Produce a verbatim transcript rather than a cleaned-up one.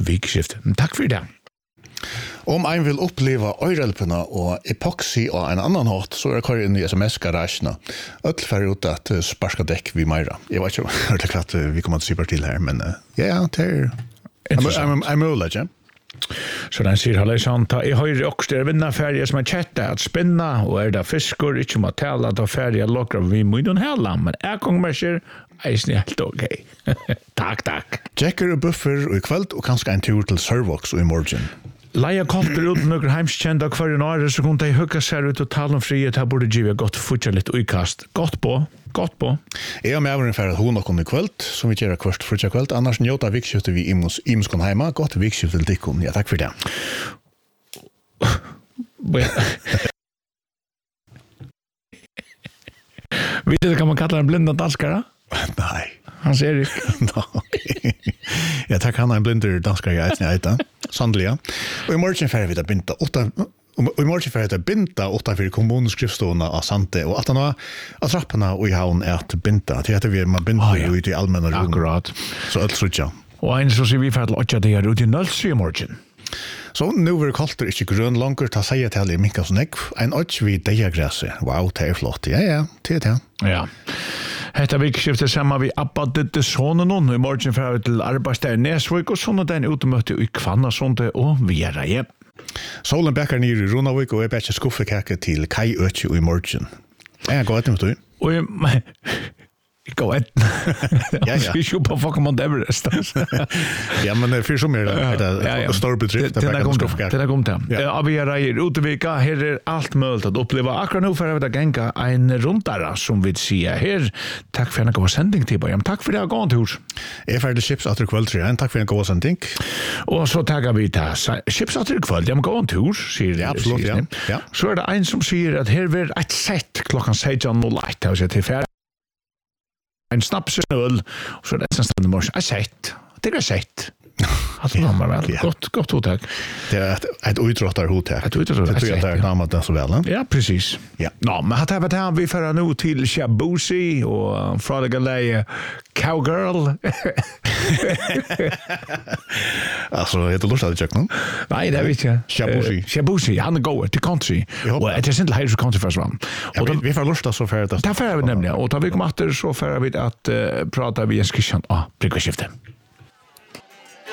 vikskift. Tack för det. Om en vill uppleva öjrälperna och epoxy och en annan hårt så är det kvar in i sms-garagerna. Öll färg ut att sparska däck vid Majra. Jag vet inte hur det att vi kommer att sypa till här, men ja, uh, yeah, det är... I'm, I'm rolig, ja. Så den sier Halleisson, ta i høyre også der vinner ferie som er kjette at spinna, og er det fiskor, ikke om å tale at ferie lokker vi mye hela, men jeg kommer med seg, eisen er helt ok. Takk, takk. Jacker og buffer og i kveld, og kanskje en tur til Servox og i morgen. Leia kolter ut noen heimskjent av hver året, så kunne de hugga seg ut og tale om frihet, her burde givet godt futja litt uikast. Godt på, godt på. Jeg har med over for at hun har kommet i kveld, som vi gjør kvart futja kveld, annars njøta vikskjøftet vi i Muskon heima, godt vikskjøft til dikken. Ja, takk for det. Vet du hva man kallar en blinda danskare? Nei. Hans Erik. No, okay. Ja, takk han er en blinder danskare i eisen, jeg vet Sannelig, ja. Og i morgen fer vi da binda åtta... Og i morgen fer vi da binda åtta for kommuneskriftstovene av Sante, og at han var av trappene og i havn er at binda. Til at vi er binda oh, ja. Ut i allmänna rum. Akkurat. Så alt slutja. Og en så sier vi for at åtta det er ut i Nølsøy i morgen. Så nu var kalter ikke grøn langer til å si at jeg minka så nekv. En åtta vi deigagræse. Wow, det er flott. Ja, ja, det er det. Ja. Hetta vikskiftet sammen vi Abba Ditte Sonen og i morgen fra vi til arbeidsdag i Nesvik og sånn at den utemøtte i Kvannasonde og Vera hjem. Solen bekker nere i Runavik og jeg bekker skuffekake til Kai Øtje i morgen. Ja, gå etter med du. Og jeg... Gå et. Ja, ja. Vi kjøper på fucking Mount Everest. Ja, men det er for mer det er stor bedrift. Det er kommet til. Det er kommet til. Ja, vi er i Utevika. Her er alt mulig å oppleve. Akkurat nå får vi genga en rundare, som vi sier her. Takk for en god sending til Bayam. Takk for det, gå en tur. Jeg er ferdig chips etter kveld, tror jeg. Takk for en god sending. Og så takker vi til chips etter kveld. Ja, men gå en tur, sier det. Ja, absolutt, ja. Ja. Så er det en som sier at her vil et sett klokken seksten null ett. Det vil si til ferdig. En snapsnøl, og så er det en stand i morgen. Jeg sett. Det er sett. Hatt det nummer vel. Godt, godt hotek. Det er et, et utråttar hotek. Et utråttar. Det tror jeg det er namet den så vel. Ja, precis. Ja. Nå, men hatt jeg vet vi fører nå til Shabusi og fra det galeie Cowgirl. Altså, er det lurt av det kjøkken? Nei, det er vi ikke. Shabusi. Uh, Shabusi, han er god til country. Og det er sint Heirs Country Festival. Ja, vi, vi får lurt av så fører det. Det fører vi nemlig, og da vi kommer etter så fører vi at uh, prata vi en skisjan av Bryggvaskiftet.